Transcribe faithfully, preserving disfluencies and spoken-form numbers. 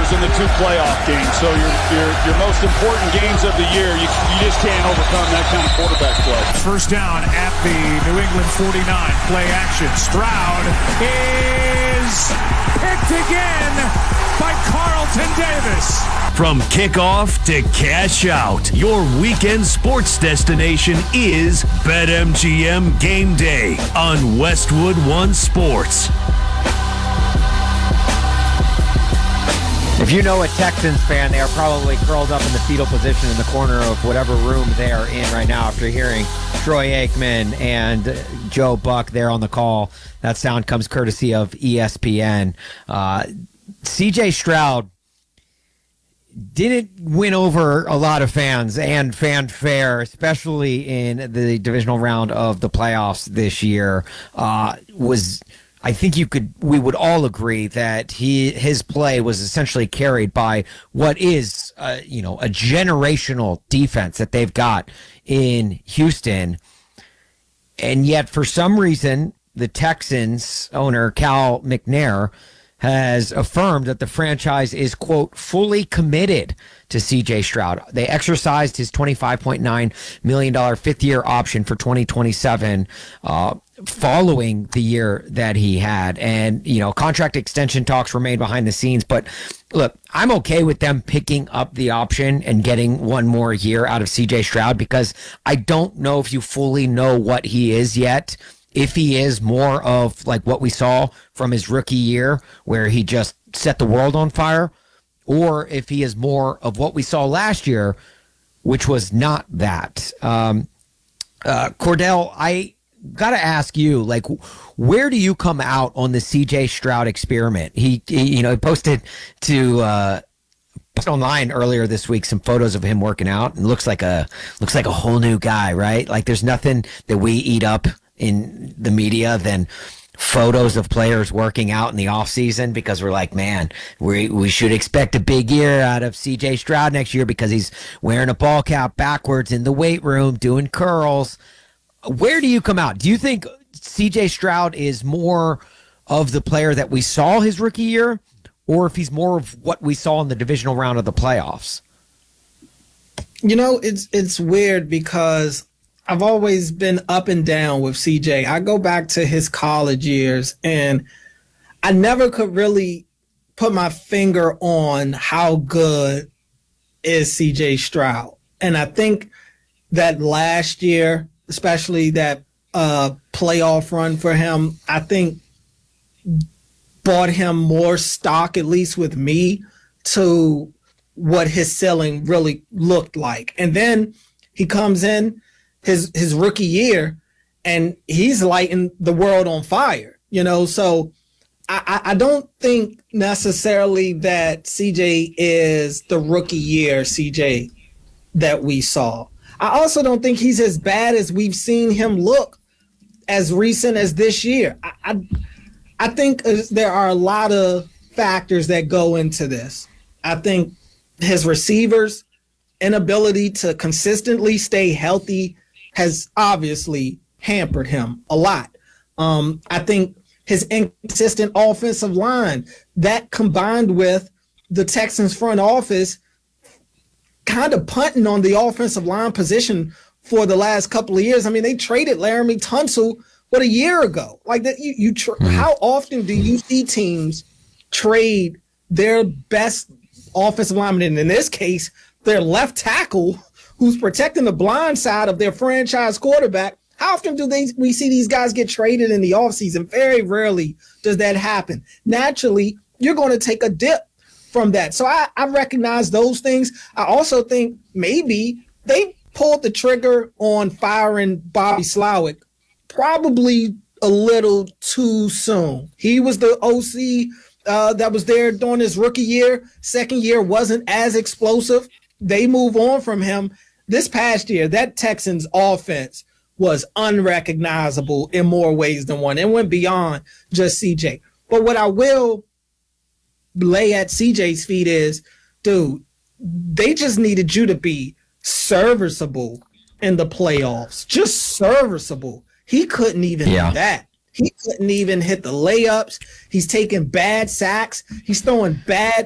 turnovers in the two playoff games. So your your your most important games of the year, you you just can't overcome that kind of quarterback play. First down at the New England forty-nine. Play action. Stroud is picked again by Carlton Davis. From kickoff to cash out, your weekend sports destination is BetMGM Game Day on Westwood One Sports. If you know a Texans fan, they are probably curled up in the fetal position in the corner of whatever room they are in right now after hearing Troy Aikman and Joe Buck there on the call. That sound comes courtesy of E S P N. Uh, C J Stroud didn't win over a lot of fans and fanfare, especially in the divisional round of the playoffs this year. Uh, was I think you could we would all agree that he his play was essentially carried by what is uh, you know a generational defense that they've got in Houston, and yet for some reason the Texans owner Cal McNair has affirmed that the franchise is, quote, fully committed to C J Stroud. They exercised his twenty-five point nine million dollars fifth-year option for twenty twenty-seven uh, following the year that he had. And, you know, contract extension talks remain behind the scenes. But, look, I'm okay with them picking up the option and getting one more year out of C J Stroud because I don't know if you fully know what he is yet. If he is more of like what we saw from his rookie year where he just set the world on fire, or if he is more of what we saw last year, which was not that. Um, uh, Cordell, I got to ask you, like, where do you come out on the C J Stroud experiment? He, he you know, he posted to uh, posted online earlier this week some photos of him working out and looks like a looks like a whole new guy, right? Like there's nothing that we eat up in the media than photos of players working out in the offseason because we're like, man, we we should expect a big year out of C J Stroud next year because he's wearing a ball cap backwards in the weight room doing curls. Where do you come out? Do you think C J Stroud is more of the player that we saw his rookie year, or if he's more of what we saw in the divisional round of the playoffs? You know, it's it's weird because I've always been up and down with C J. I go back to his college years, and I never could really put my finger on how good is C J Stroud. And I think that last year, especially that uh, playoff run for him, I think bought him more stock, at least with me, to what his ceiling really looked like. And then he comes in his his rookie year, and he's lighting the world on fire, you know. So I, I don't think necessarily that C J is the rookie year C J that we saw. I also don't think he's as bad as we've seen him look as recent as this year. I I, I think there are a lot of factors that go into this. I think his receivers' inability to consistently stay healthy has obviously hampered him a lot. Um, I think his inconsistent offensive line, that combined with the Texans front office kind of punting on the offensive line position for the last couple of years. I mean, they traded Laramie Tunsil, what, a year ago? Like that, you, you tr- mm-hmm. How often do you see teams trade their best offensive lineman, and in this case, their left tackle, who's protecting the blind side of their franchise quarterback? How often do they we see these guys get traded in the offseason? Very rarely does that happen. Naturally, you're going to take a dip from that. So I, I recognize those things. I also think maybe they pulled the trigger on firing Bobby Slowick probably a little too soon. He was the O C uh, that was there during his rookie year. Second year wasn't as explosive. They move on from him. This past year, that Texans offense was unrecognizable in more ways than one. It went beyond just C J. But what I will lay at C J's feet is, dude, they just needed you to be serviceable in the playoffs. Just serviceable. He couldn't even yeah. do that. He couldn't even hit the layups. He's taking bad sacks. He's throwing bad